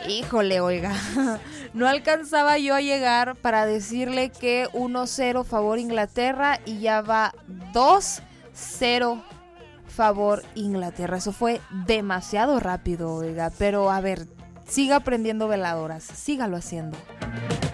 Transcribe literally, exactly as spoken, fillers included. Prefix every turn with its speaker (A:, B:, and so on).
A: Híjole, oiga, no alcanzaba yo a llegar para decirle que uno cero favor Inglaterra y ya va dos cero favor Inglaterra. Eso fue demasiado rápido, oiga, pero a ver, siga prendiendo veladoras, sígalo haciendo.